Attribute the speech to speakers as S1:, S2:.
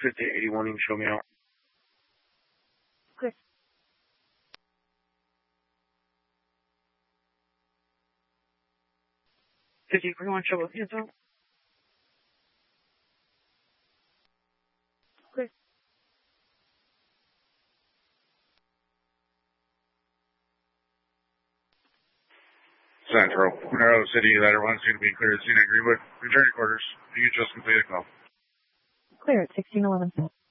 S1: 5881, you can show me out.
S2: Clear.
S1: Did you want to show both hands out?
S2: Clear.
S1: Central, Monroe City, Letter 1 seem to be clear at scenic Greenwood. Return to quarters. You just completed call.
S2: Clear at 1611.